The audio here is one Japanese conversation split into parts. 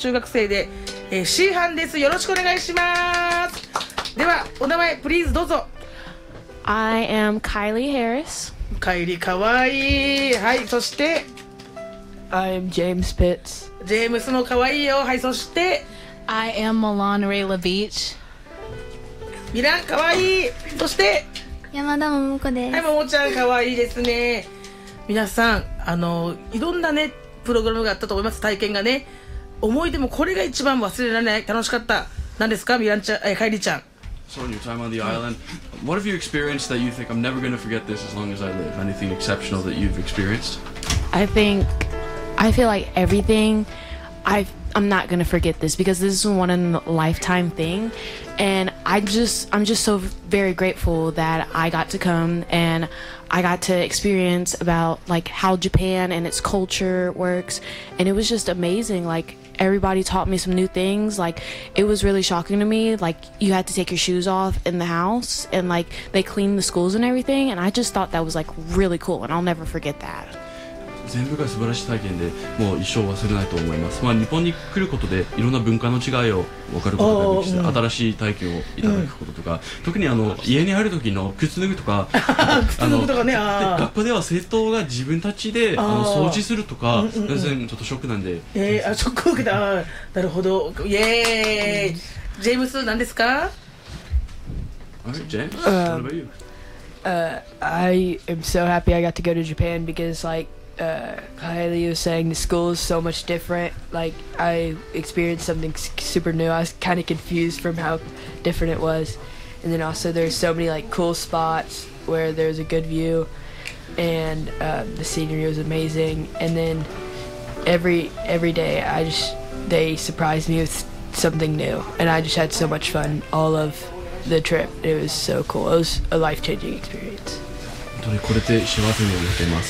中学生で、C 班です。よろしくお願いします。ではお名前プリーズどうぞ。 I am Kylie Harris. カイリかわいい。はい、そして I am James Pitts. ジェームスもかわいいよ。はい、そして I am Milan Ray LaVeach. ミランかわいい。そして山田桃子です。 はい、ももちゃんかわいいですね。皆さんいろんなねプログラムがあったと思います。体験がね、思い出もこれが一番忘れられない楽しかった。何ですかミランちゃん、カイリちゃん。 So on your time on the island, what have you experienced that you think I'm never going to forget this as long as I live? Anything exceptional that you've experienced? I feel like everything. I'm not gonna forget this because this is one in a lifetime thing, and I'm just so very grateful that I got to come and I got to experience about like how Japan and its culture works, and it was just amazing. Like everybody taught me some new things. Like it was really shocking to me. Like you had to take your shoes off in the house, and like they cleaned the schools and everything, and I just thought that was like really cool, and I'll never forget that. 全部が素晴らしい体験でもう一生忘れないと思います。日本に来ることでいろんな文化の違いを分かることができて、新しい体験をいただくこととか、特に家に入る時の靴脱ぐとか靴脱ぐとかね。 学校では生徒が自分たちで掃除するとか、全然ちょっとショックなんで。 ショック受けた。なるほど。イエーイ。ジェームス何ですか。 Alright, James, what about you? I am so happy I got to go to Japan because like Kylie was saying, the school is so much different. Like I experienced something super new. I was kind of confused from how different it was, and then also there's so many like cool spots where there's a good view, and the scenery was amazing. And then every day they surprised me with something new, and I just had so much fun all of the trip. It was so cool. It was a life-changing experience. 本当にこれで幸せに思っています。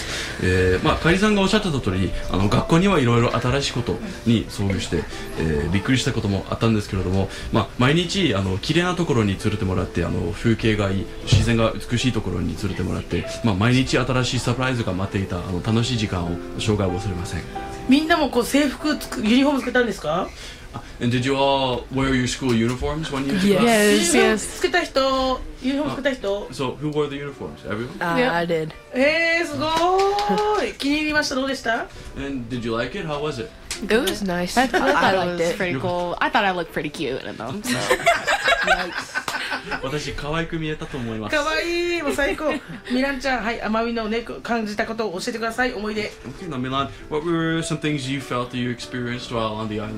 カイリさんがおっしゃってた通り、学校にはいろいろ新しいことに遭遇して、びっくりしたこともあったんですけれども、毎日綺麗なところに連れてもらって、風景がいい、自然が美しいところに連れてもらって、毎日新しいサプライズが待っていた楽しい時間を生涯忘れません。 みんなもこう制服ユニフォーム作ったんですか。 And did you all wear your school uniforms when you? Yes. つけた人、ユニフォームつけた人。 So who wore the uniforms? Everyone? I did. すごい。気に入りました。どうでした。 And did you like it? How was it? It was nice. I thought I it liked was it. pretty cool. I thought I looked pretty cute in them. So. 私可愛く見えたと思います。 可愛い。もう最高。ミランちゃん、はい、奄美のね感じたことを教えてください。思い出。 Okay, now Milan, what were some things you felt that you experienced while on the island?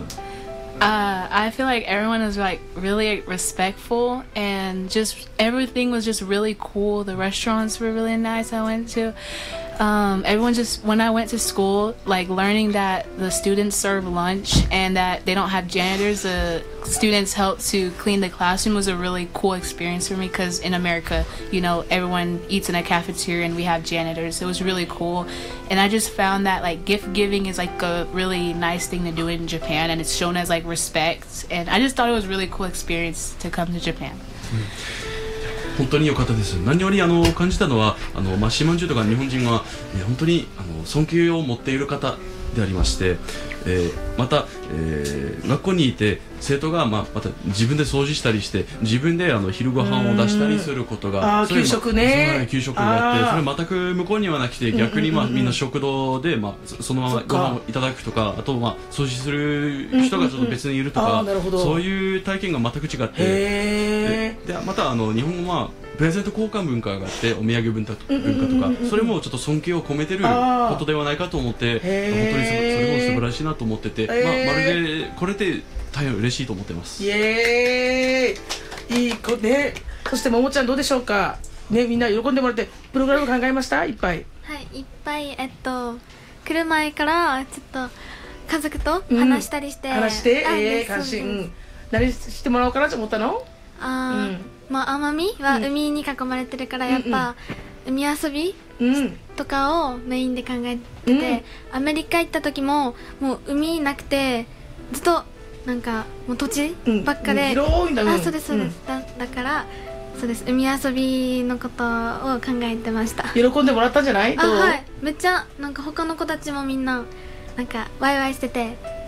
I feel like everyone is like really respectful, and just everything was just really cool. The restaurants were really nice I went to. Everyone just, when I went to school, like learning that the students serve lunch and that they don't have janitors, the students help to clean the classroom was a really cool experience for me, because in America, you know, everyone eats in a cafeteria and we have janitors. It was really cool, and I just found that like gift giving is like a really nice thing to do in Japan, and it's shown as like respect, and I just thought it was a really cool experience to come to Japan. 本当に良かったです。何より感じたのはシマンジュとか日本人は、本当に尊敬を持っている方でありまして、また、学校にいて生徒がまた自分で掃除したりして自分で昼ご飯を出したりすることが、 給食ね、 給食があって、それ全く向こうにはなくて、逆にみんな食堂でそのままご飯をいただくとか、あと掃除する人がちょっと別にいるとか、そういう体験が全く違って、でまた日本はプレゼント交換文化があって、お土産文化とか、それもちょっと尊敬を込めてることではないかと思って、本当にそれも素晴らしいなと思ってて、まるでこれで大変嬉しいと思ってます。 イエーイ。いい子ね。そしてももちゃんどうでしょうかね。みんな喜んでもらってプログラム考えました。いっぱい。 はい、いっぱい。来る前からちょっと家族と話したりして、 話して関心、何してもらおうかなと思ったの。 奄美は海に囲まれてるから、やっぱ海遊びとかをメインで考えてて、アメリカ行った時ももう海なくてずっとなんかもう土地ばっかで、 広いんだね。 そうですそうです、だからそうです、海遊びのことを考えてました。 喜んでもらったんじゃない？ はい、めっちゃなんか他の子たちもみんななんかワイワイしてて、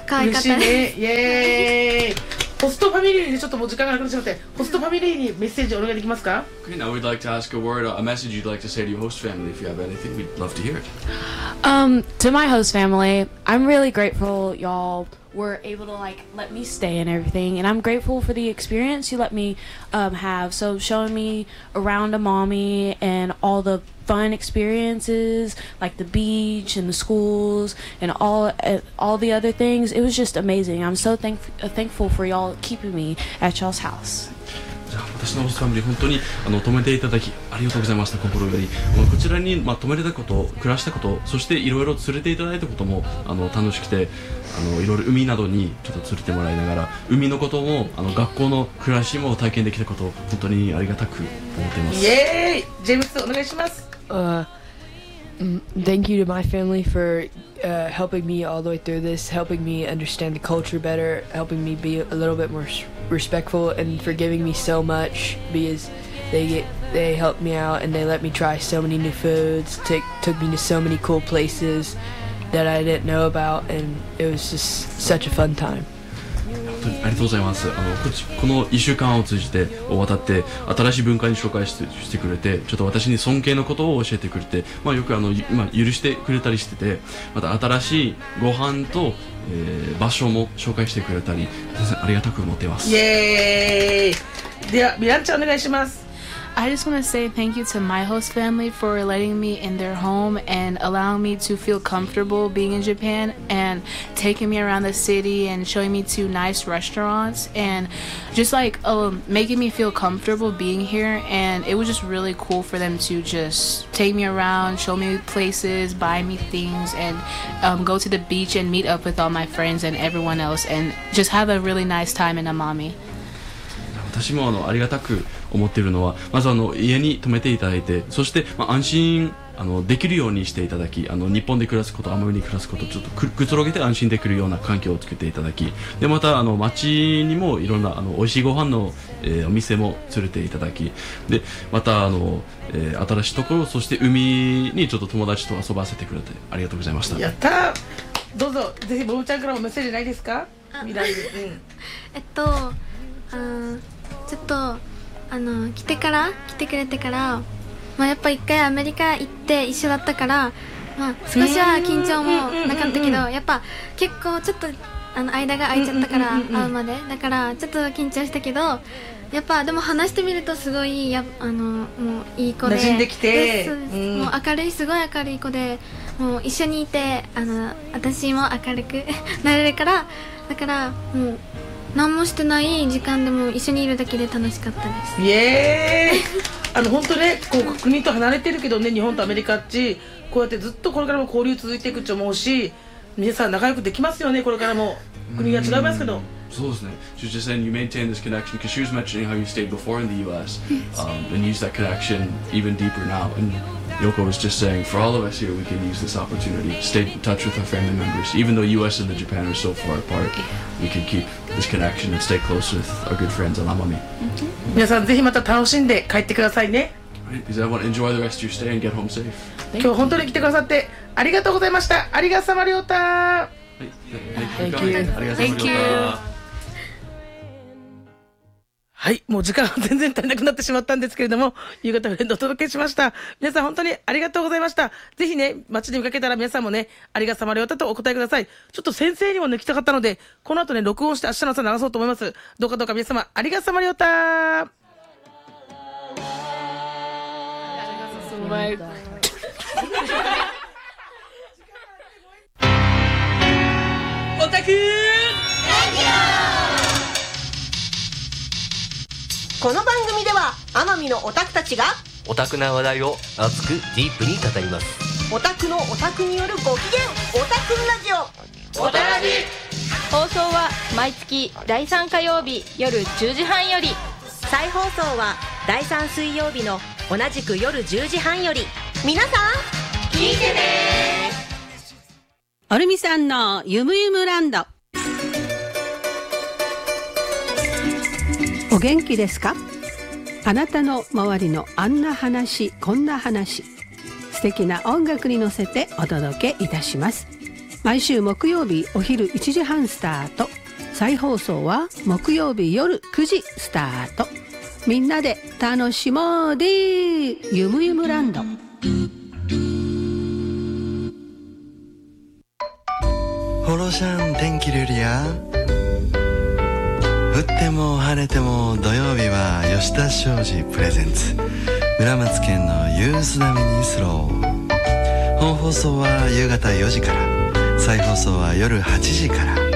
可愛かったです。 嬉しいね。イエーイ。ホストファミリーにちょっともう時間がなくなってしまって、ホストファミリーにメッセージお願いできますか？ Okay, now we'd like to ask a word, a message you'd like to say to your host family. If you have anything, we'd love to hear it. To my host family, I'm really grateful y'all were able to like let me stay and everything, and I'm grateful for the experience you let me have. So showing me around Amami and all the fun experiences like the beach and the schools and all the other things, it was just amazing. I'm so thankful for y'all keeping me at y'all's house. じゃあ私のホストファミリー本当に泊めていただきありがとうございました。心よりこちらに泊めれたこと、暮らしたこと、そしていろいろ連れていただいたことも楽しくて、いろいろ海などにちょっと連れてもらいながら海のことも学校の暮らしも体験できたことを本当にありがたく思っています。 イエーイ。ジェームスお願いします。 Thank you to my family for helping me all the way through this, helping me understand the culture better, helping me be a little bit more respectful, and for giving me so much because they helped me out and they let me try so many new foods, took me to so many cool places that I didn't know about, and it was just such a fun time. ありがとうございます。この1週間を通じて渡って新しい文化に紹介してくれて、ちょっと私に尊敬のことを教えてくれて、よく許してくれたりしてて、また新しいご飯と、場所も紹介してくれたり、ありがたく思っています。 イエーイ。ではミランちゃんお願いします。 I just want to say thank you to my host family for letting me in their home and allowing me to feel comfortable being in Japan and taking me around the city and showing me to nice restaurants and just like making me feel comfortable being here. And it was just really cool for them to just take me around, show me places, buy me things, and go to the beach and meet up with all my friends and everyone else and just have a really nice time in Amami. 私もありがたく思っているのは、まず家に泊めていただいて、そして、安心できるようにしていただき、日本で暮らすこと、奄美に暮らすこと、ちょっとくつろげて安心できるような環境を作っていただき、でまた町にもいろんな美味しいご飯の、お店も連れていただき、でまた新しいところ、そして海にちょっと友達と遊ばせてくれてありがとうございました。 やったー。どうぞぜひボムちゃんからもメッセージないですか？未来で。 ちょっと来てくれてから、やっぱ一回アメリカ行って一緒だったから、少しは緊張もなかったけど、やっぱ結構ちょっと間が空いちゃったから会うまでだからちょっと緊張したけど、やっぱでも話してみるとすごいもういい子で馴染んできて、 もう明るい、すごい明るい子で、もう一緒にいて私も明るくなれるから、だからもう何もしてない時間でも一緒にいるだけで楽しかったです。 イエーイ。本当ね、こう国と離れてるけどね、日本とアメリカっちこうやってずっとこれからも交流続いていくと思うし、皆さん仲良くできますよね。これからも国が違いますけど。 そうですね。She was just saying you maintain this connection because she was mentioning how you stayed before in the U.S. And use that connection even deeper now. And Yoko was just saying, for all of us here, we can use this opportunity to stay in touch with our family members. Even though U.S. and Japan are so far apart, we can keep this connection and stay close with our good friends on Amami. 皆さんぜひまた楽しんで帰ってくださいね。 Right, because everyone enjoy the rest of your stay and get home safe. 今日本当に来てくださってありがとうございました。ありがさまりょうた。 Thank you. Thank you. はい、もう時間は全然足りなくなってしまったんですけれども、夕方フレンドお届けしました。皆さん本当にありがとうございました。ぜひね、街で見かけたら皆さんもね、ありがさまりょうたとお答えください。ちょっと先生にも抜きたかったので、この後ね、録音して明日の朝流そうと思います。どうか皆様、ありがさまりょうた。オタクこの番組では奄美のオタクたちがオタクな話題を熱くディープに語ります。 オタクのオタクによるご機嫌オタクラジオオタラジ。 放送は毎月第3火曜日夜10時半より、 再放送は第3水曜日の同じく夜10時半より。皆さん聞いてね。 おるみさんのゆむゆむランド、お元気ですか？あなたの周りのあんな話こんな話、素敵な音楽に乗せてお届けいたします。 毎週木曜日お昼1時半スタート。再放送は木曜日夜9時スタート。みんなで楽しもうでゆむゆむランド。 ホロシャン天気ルリア。降っても晴れても土曜日は吉田商事プレゼンツ村松健のユース並みにスロー。本放送は夕方4時から、再放送は夜8時から。